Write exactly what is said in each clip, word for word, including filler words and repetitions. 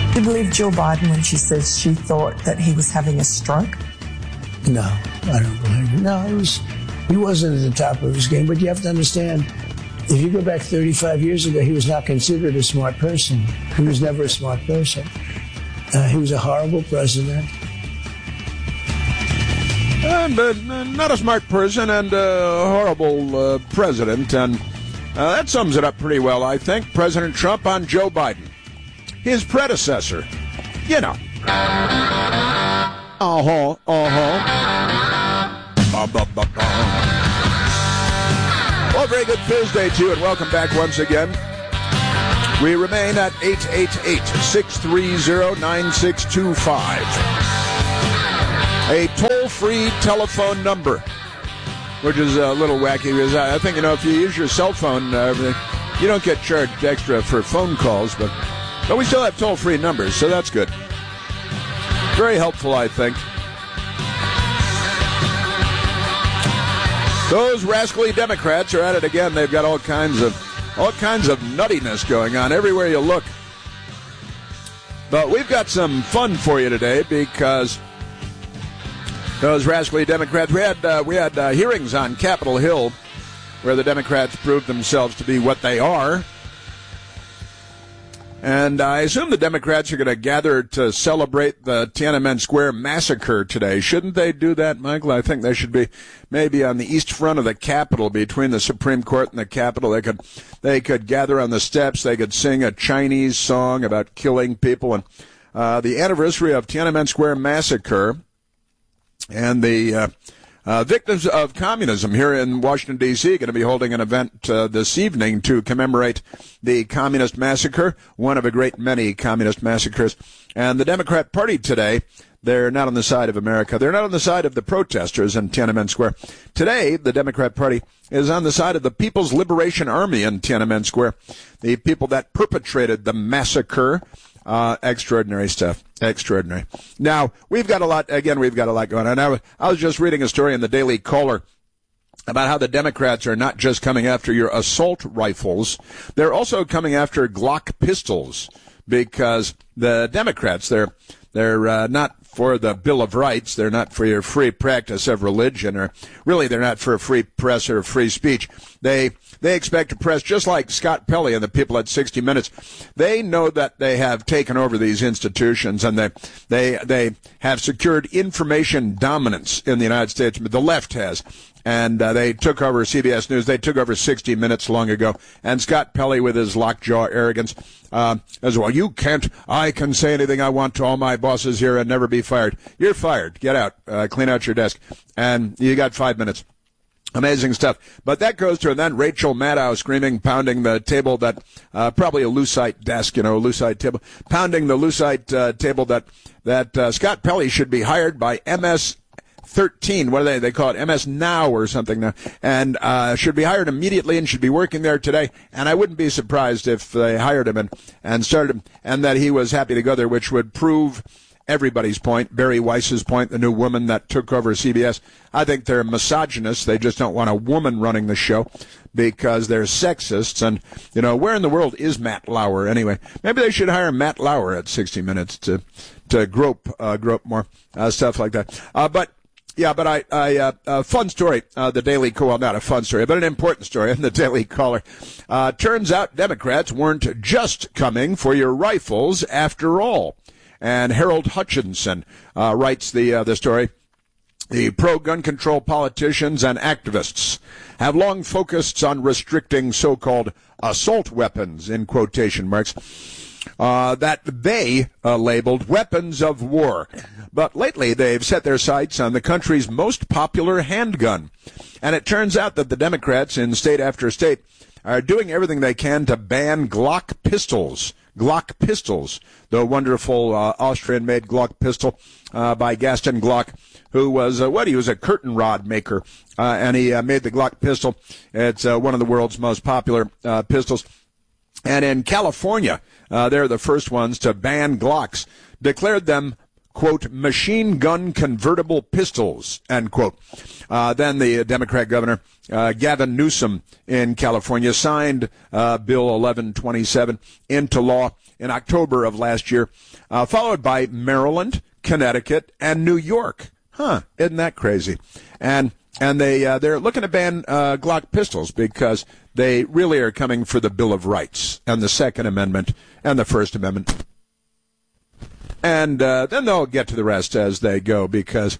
Do you believe Jill Biden when she says she thought that he was having a stroke? No, I don't believe it. No, it was, he wasn't at the top of his game, but you have to understand, if you go back thirty-five years ago, he was not considered a smart person. He was never a smart person. Uh, he was a horrible president. And uh, not a smart person and a horrible uh, president. And uh, that sums it up pretty well, I think. President Trump on Joe Biden. His predecessor. You know. Uh-huh, uh-huh. Ba-ba-ba-ba. Well, very good Thursday to you, and welcome back once again. We remain at eight eight eight, six three zero, nine six two five. A toll-free telephone number, which is a little wacky, because I think, you know, if you use your cell phone, uh, you don't get charged extra for phone calls, but, but we still have toll-free numbers, so that's good. Very helpful, I think. Those rascally Democrats are at it again. They've got all kinds of all kinds of nuttiness going on everywhere you look. But we've got some fun for you today because those rascally Democrats, we had uh, we had uh, hearings on Capitol Hill where the Democrats proved themselves to be what they are. And I assume the Democrats are going to gather to celebrate the Tiananmen Square massacre today. Shouldn't they do that, Michael? I think they should be maybe on the east front of the Capitol, between the Supreme Court and the Capitol. They could, they could gather on the steps. They could sing a Chinese song about killing people. And uh, the anniversary of Tiananmen Square massacre and the uh, uh, victims of communism here in Washington, D C, going to be holding an event uh, this evening to commemorate the communist massacre, one of a great many communist massacres. And the Democrat Party today, they're not on the side of America. They're not on the side of the protesters in Tiananmen Square. Today, the Democrat Party is on the side of the People's Liberation Army in Tiananmen Square, the people that perpetrated the massacre. Uh, extraordinary stuff. Extraordinary. Now, we've got a lot, again, we've got a lot going on. I was, I was just reading a story in the Daily Caller about how the Democrats are not just coming after your assault rifles, they're also coming after Glock pistols, because the Democrats, they're they're uh, not for the Bill of Rights, they're not for your free practice of religion, or really they're not for free press or free speech. They they expect a press just like Scott Pelley and the people at sixty minutes. They know that they have taken over these institutions, and they they they have secured information dominance in the United States. The left has. And uh, they took over C B S News. They took over sixty minutes long ago. And Scott Pelley, with his lockjaw arrogance, uh, as well, you can't, I can say anything I want to all my bosses here and never be fired. You're fired. Get out. Uh, clean out your desk. And you got five minutes. Amazing stuff. But that goes to, and then Rachel Maddow screaming, pounding the table that, uh, probably a Lucite desk, you know, a Lucite table, pounding the Lucite uh, table that, that uh, Scott Pelley should be hired by M S thirteen, what do they, they call it, M S Now or something now, and uh, should be hired immediately and should be working there today. And I wouldn't be surprised if they hired him and, and started him, and that he was happy to go there, which would prove everybody's point, Barry Weiss's point, the new woman that took over C B S. I think they're misogynists. They just don't want a woman running the show because they're sexists. And, you know, where in the world is Matt Lauer anyway? Maybe they should hire Matt Lauer at sixty minutes to to grope, uh, grope more, uh, stuff like that. Uh, but, Yeah, but I, I, uh, uh, fun story, uh, the Daily Caller, well, not a fun story, but an important story in the Daily Caller. Uh, turns out Democrats weren't just coming for your rifles after all. And Harold Hutchinson, uh, writes the, uh, the story. The pro-gun control politicians and activists have long focused on restricting so-called assault weapons, in quotation marks, Uh, that they uh, labeled weapons of war. But lately they've set their sights on the country's most popular handgun. And it turns out that the Democrats in state after state are doing everything they can to ban Glock pistols. Glock pistols, the wonderful uh, Austrian-made Glock pistol uh, by Gaston Glock, who was, uh, what, he was a curtain rod maker, uh, and he uh, made the Glock pistol. It's uh, one of the world's most popular uh, pistols. And in California, uh, they're the first ones to ban Glocks, declared them, quote, machine gun convertible pistols, end quote. Uh, then the Democrat governor, uh, Gavin Newsom in California signed, uh, Bill eleven twenty-seven into law, in October of last year, uh, followed by Maryland, Connecticut, and New York. Huh, isn't that crazy? And and they, uh, they're looking to ban uh, Glock pistols because they really are coming for the Bill of Rights and the Second Amendment and the First Amendment. And uh, then they'll get to the rest as they go because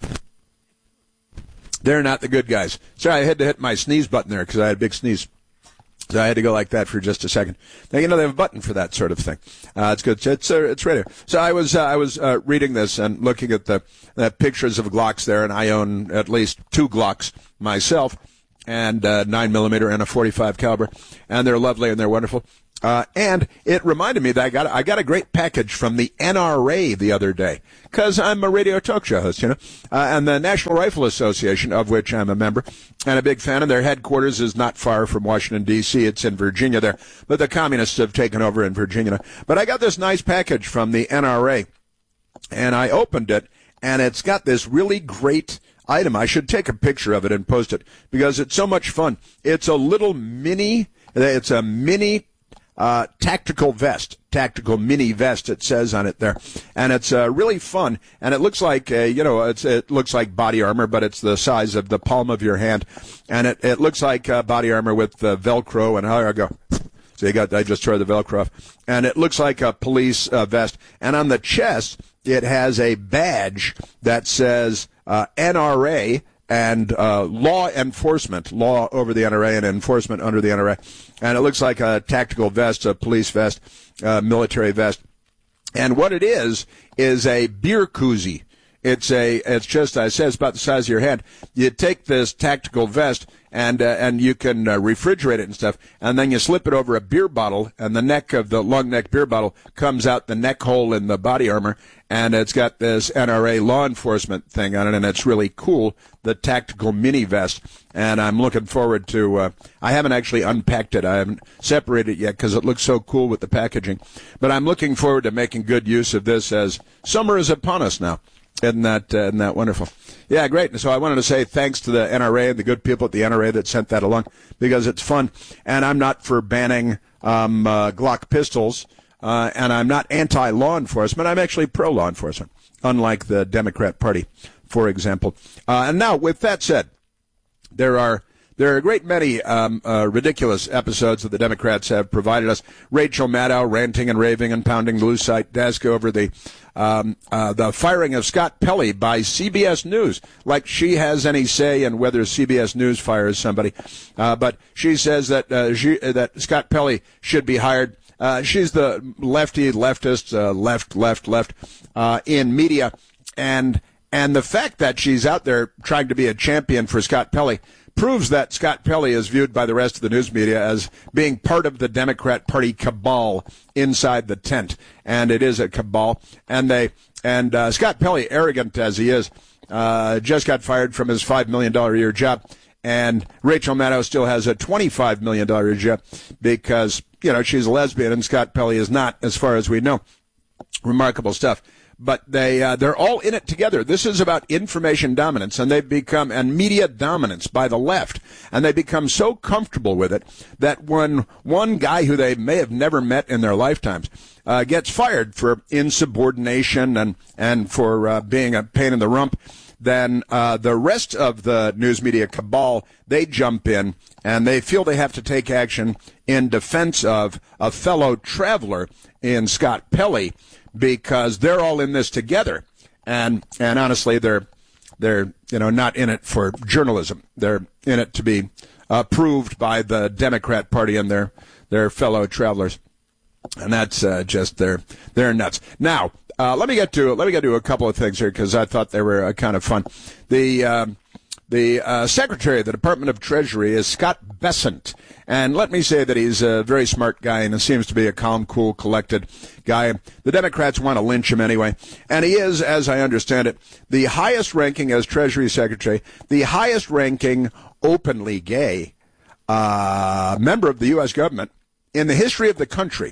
they're not the good guys. Sorry, I had to hit my sneeze button there because I had a big sneeze. So I had to go like that for just a second. Now, you know, they have a button for that sort of thing. Uh, it's good. It's uh, it's radio. So I was uh, I was uh, reading this and looking at the, the pictures of Glocks there, and I own at least two Glocks myself, and uh, nine millimeter and a forty-five caliber, and they're lovely and they're wonderful. Uh, and it reminded me that I got I got a great package from the N R A the other day because I'm a radio talk show host, you know, uh, and the National Rifle Association, of which I'm a member and a big fan. And their headquarters is not far from Washington D C. It's in Virginia there, but the communists have taken over in Virginia. But I got this nice package from the N R A, and I opened it, and it's got this really great item. I should take a picture of it and post it because it's so much fun. It's a little mini. It's a mini. Uh, tactical vest, tactical mini vest, it says on it there. And it's uh, really fun. And it looks like, uh, you know, it's, it looks like body armor, but it's the size of the palm of your hand. And it, it looks like uh, body armor with uh, Velcro. And how I go. So you got, I just tore the Velcro off. And it looks like a police uh, vest. And on the chest, it has a badge that says uh, N R A. And uh, law enforcement, law over the N R A and enforcement under the N R A. And it looks like a tactical vest, a police vest, a military vest. And what it is, is a beer koozie. It's a, it's just, I said, it's about the size of your hand. You take this tactical vest and, uh, and you can uh, refrigerate it and stuff, and then you slip it over a beer bottle, and the neck of the long neck beer bottle comes out the neck hole in the body armor, and it's got this N R A law enforcement thing on it, and it's really cool, the tactical mini vest. And I'm looking forward to, uh, I haven't actually unpacked it. I haven't separated it yet because it looks so cool with the packaging. But I'm looking forward to making good use of this as summer is upon us now. Isn't that, uh, isn't that wonderful? Yeah, great. So I wanted to say thanks to the N R A and the good people at the N R A that sent that along because it's fun. And I'm not for banning um, uh, Glock pistols, uh, and I'm not anti-law enforcement. I'm actually pro-law enforcement, unlike the Democrat Party, for example. Uh, and now, with that said, there are there are a great many um, uh, ridiculous episodes that the Democrats have provided us. Rachel Maddow ranting and raving and pounding the Lucite desk over the um, uh, the firing of Scott Pelley by C B S News, like she has any say in whether C B S News fires somebody. Uh, but she says that uh, she, that Scott Pelley should be hired. Uh, she's the lefty, leftist, uh, left, left, left uh, in media, and and the fact that she's out there trying to be a champion for Scott Pelley proves that Scott Pelley is viewed by the rest of the news media as being part of the Democrat Party cabal inside the tent, and it is a cabal. And they and uh, Scott Pelley, arrogant as he is, uh, just got fired from his five million dollars a year job, and Rachel Maddow still has a twenty-five million dollars a year job because, you know, she's a lesbian and Scott Pelley is not, as far as we know. Remarkable stuff. But they, uh, they're all in it together. This is about information dominance, and they've become, and media dominance by the left, and they become so comfortable with it that when one guy who they may have never met in their lifetimes uh, gets fired for insubordination and, and for uh, being a pain in the rump, then uh, the rest of the news media cabal, they jump in, and they feel they have to take action in defense of a fellow traveler in Scott Pelley, because they're all in this together, and and honestly, they're they're you know not in it for journalism. They're in it to be approved by the Democrat Party and their their fellow travelers, and that's uh, just they're they're nuts. Now, uh, let me get to let me get to a couple of things here because I thought they were uh, kind of fun. The um, The uh, Secretary of the Department of Treasury is Scott Bessent. And let me say that he's a very smart guy and seems to be a calm, cool, collected guy. The Democrats want to lynch him anyway. And he is, as I understand it, the highest ranking as Treasury Secretary, the highest ranking openly gay uh, member of the U S government in the history of the country.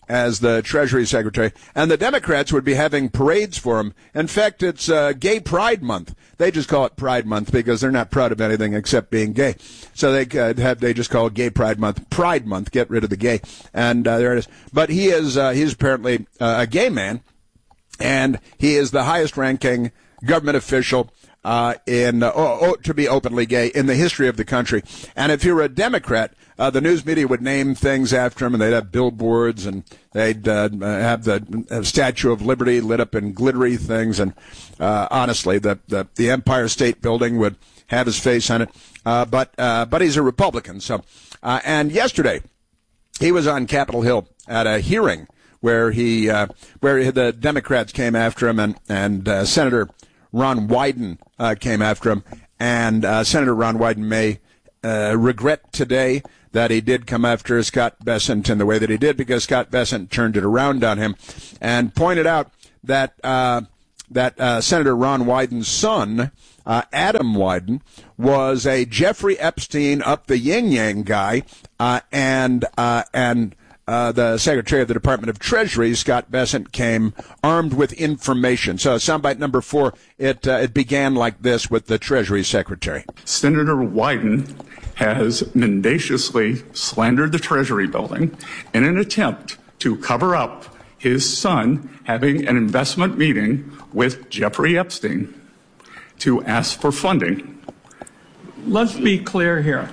as the Treasury Secretary, and the Democrats would be having parades for him. In fact, it's uh, Gay Pride Month. They just call it Pride Month because they're not proud of anything except being gay. So they uh, have they just call it Gay Pride Month, Pride Month. Get rid of the gay, and uh, there it is. But he is uh, he's apparently uh, a gay man, and he is the highest-ranking government official uh, in uh, oh, oh, to be openly gay in the history of the country. And if you're a Democrat, Uh, the news media would name things after him, and they'd have billboards, and they'd uh, have the uh, Statue of Liberty lit up in glittery things. And uh, honestly, the, the the Empire State Building would have his face on it. Uh, but uh, but he's a Republican. So, uh, and yesterday he was on Capitol Hill at a hearing where he uh, where the Democrats came after him, and and uh, Senator Ron Wyden uh, came after him, and uh, Senator Ron Wyden may uh, regret today that he did come after Scott Bessent in the way that he did, because Scott Bessent turned it around on him and pointed out that uh, that uh, Senator Ron Wyden's son, uh, Adam Wyden, was a Jeffrey Epstein up the yin-yang guy, uh, and uh, and uh, the Secretary of the Department of Treasury, Scott Bessent, came armed with information. So soundbite number four, it uh, it began like this with the Treasury Secretary. Senator Wyden has mendaciously slandered the Treasury building in an attempt to cover up his son having an investment meeting with Jeffrey Epstein to ask for funding. Let's be clear here.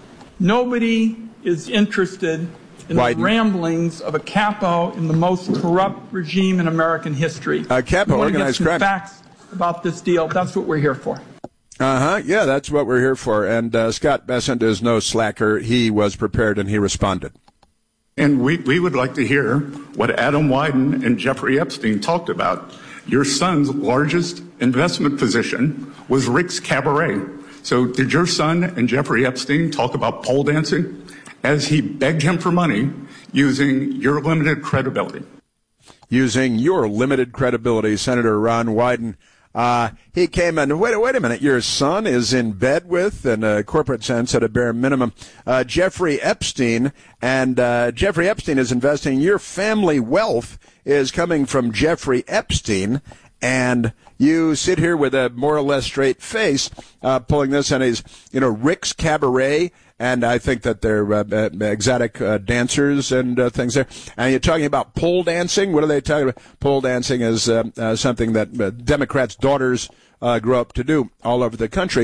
Nobody is interested in Wyden. the ramblings of a capo in the most corrupt regime in American history. A capo, organized crime. Facts about this deal. That's what we're here for. Uh-huh. Yeah, that's what we're here for. And uh, Scott Bessent is no slacker. He was prepared and he responded. And we, we would like to hear what Adam Wyden and Jeffrey Epstein talked about. Your son's largest investment position was Rick's Cabaret. So did your son and Jeffrey Epstein talk about pole dancing as he begged him for money using your limited credibility? Using your limited credibility, Senator Ron Wyden. Uh, he came in, wait, wait a minute, your son is in bed with, in a corporate sense at a bare minimum, uh, Jeffrey Epstein, and uh, Jeffrey Epstein is investing. Your family wealth is coming from Jeffrey Epstein, and you sit here with a more or less straight face, uh, pulling this, and he's, you know, Rick's Cabaret, and I think that they're uh, exotic uh, dancers and uh, things there. And you're talking about pole dancing. What are they talking about? Pole dancing is uh, uh, something that uh, Democrats' daughters uh, grow up to do all over the country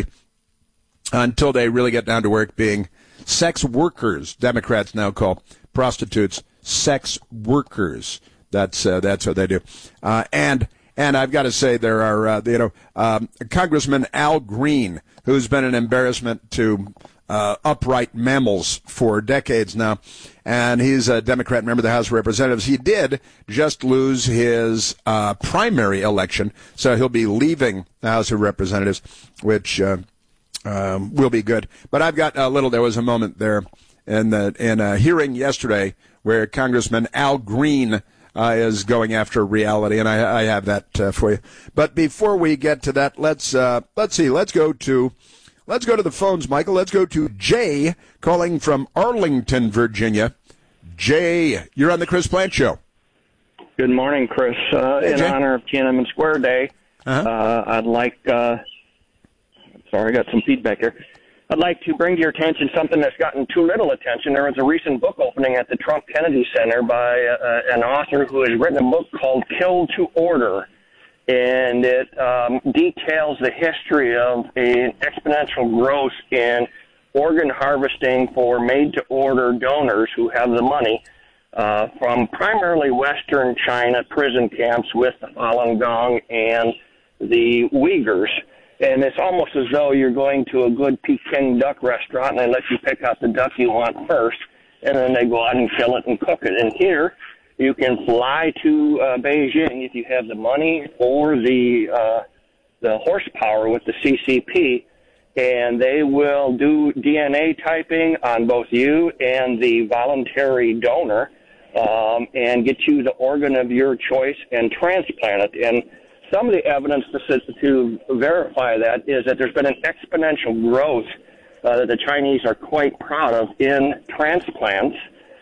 until they really get down to work being sex workers. Democrats now call prostitutes sex workers. That's uh, that's what they do. Uh, and and I've got to say there are uh, you know um, Congressman Al Green, who's been an embarrassment to Uh, upright mammals for decades now, and he's a Democrat member of the House of Representatives. He did just lose his uh, primary election, so he'll be leaving the House of Representatives, which uh, um, will be good. But I've got a little, there was a moment there in, the, in a hearing yesterday where Congressman Al Green uh, is going after reality, and I, I have that uh, for you. But before we get to that, let's uh, let's see, let's go to Let's go to the phones, Michael. Let's go to Jay calling from Arlington, Virginia. Jay, you're on the Chris Plante Show. Good morning, Chris. Uh, hey, in Jay. honor of Tiananmen Square Day, uh-huh. uh, I'd like, uh, sorry, I got some feedback here. I'd like to bring to your attention something that's gotten too little attention. There was a recent book opening at the Trump Kennedy Center by uh, an author who has written a book called Kill to Order. And it um, details the history of an exponential growth in organ harvesting for made-to-order donors who have the money uh, from primarily Western China prison camps with the Falun Gong and the Uyghurs. And it's almost as though you're going to a good Peking duck restaurant and they let you pick out the duck you want first, and then they go out and kill it and cook it. And here, you can fly to uh, Beijing if you have the money or the uh, the horsepower with the C C P, and they will do D N A typing on both you and the voluntary donor um, and get you the organ of your choice and transplant it. And some of the evidence to, to verify that is that there's been an exponential growth uh, that the Chinese are quite proud of in transplants.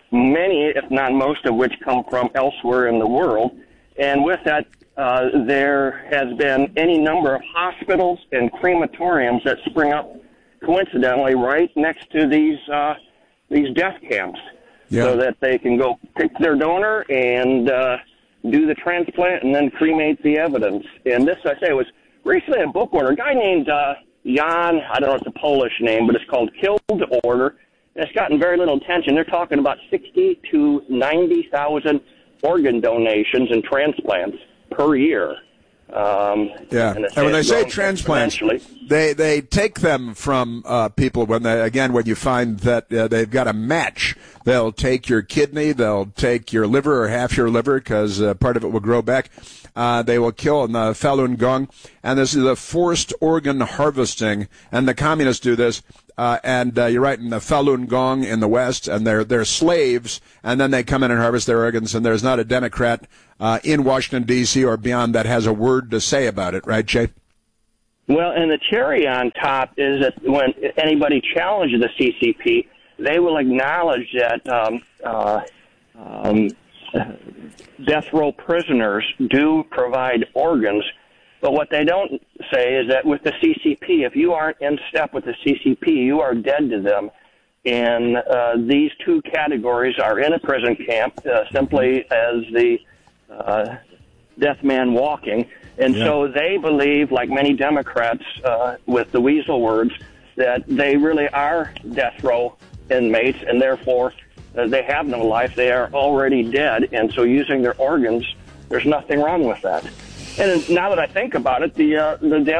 many, if not most of which come from elsewhere in the world. And with that, uh, there has been any number of hospitals and crematoriums that spring up coincidentally right next to these uh, these death camps, yeah. so that they can go pick their donor and uh, do the transplant and then cremate the evidence. And this, I say, was recently a book order. A guy named uh, Jan, I don't know if it's a Polish name, but it's called Kill to Order. And it's gotten very little attention. They're talking about sixty to ninety thousand organ donations and transplants per year. Um, yeah, and, and when they say transplants, they they take them from uh, people when they again when you find that uh, they've got a match. They'll take your kidney, they'll take your liver or half your liver because uh, part of it will grow back. Uh, they will kill in the Falun Gong, and this is the forced organ harvesting. And the communists do this. Uh, and uh, you're right, in the Falun Gong in the West, and they're they're slaves, and then they come in and harvest their organs. And there's not a Democrat uh, in Washington D C or beyond that has a word to say about it, right, Jay? Well, and the cherry on top is that when anybody challenges the C C P, they will acknowledge that um, uh, um, death row prisoners do provide organs. But what they don't say is that with the C C P, if you aren't in step with the C C P, you are dead to them. And uh, these two categories are in a prison camp uh, simply as the uh, death man walking. And yeah. so they believe, like many Democrats uh, with the weasel words, that they really are death row inmates, and therefore uh, they have no life. They are already dead. And so using their organs, there's nothing wrong with that. And now that I think about it, the uh, the